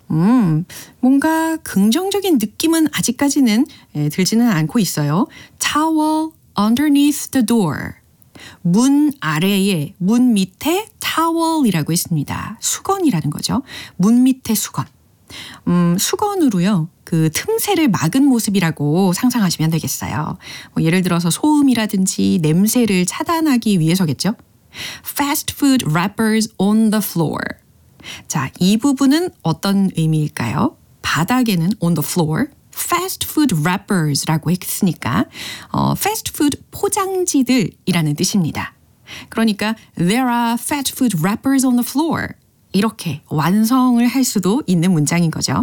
뭔가 긍정적인 느낌은 아직까지는 들지는 않고 있어요. Towel underneath the door. 문 아래에, 문 밑에 towel이라고 했습니다. 수건이라는 거죠. 문 밑에 수건. 수건으로요. 그 틈새를 막은 모습이라고 상상하시면 되겠어요. 뭐 예를 들어서 소음이라든지 냄새를 차단하기 위해서겠죠. Fast food wrappers on the floor. 자, 이 부분은 어떤 의미일까요? 바닥에는 on the floor, fast food wrappers라고 했으니까 fast food 포장지들이라는 뜻입니다. 그러니까 there are fast food wrappers on the floor. 이렇게 완성을 할 수도 있는 문장인 거죠.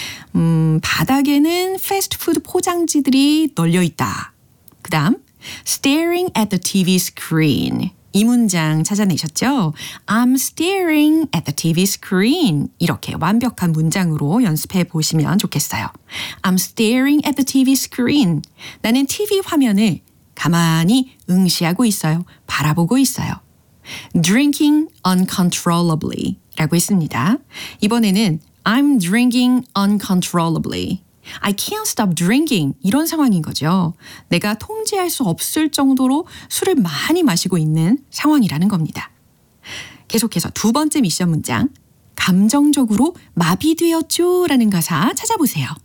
바닥에는 패스트푸드 포장지들이 널려 있다. 그 다음 staring at the TV screen. 이 문장 찾아내셨죠? I'm staring at the TV screen. 이렇게 완벽한 문장으로 연습해 보시면 좋겠어요. I'm staring at the TV screen. 나는 TV 화면을 가만히 응시하고 있어요. 바라보고 있어요. Drinking uncontrollably 라고 했습니다. 이번에는 I'm drinking uncontrollably. I can't stop drinking. 이런 상황인 거죠. 내가 통제할 수 없을 정도로 술을 많이 마시고 있는 상황이라는 겁니다. 계속해서 두 번째 미션 문장. 감정적으로 마비되었죠 라는 가사 찾아보세요.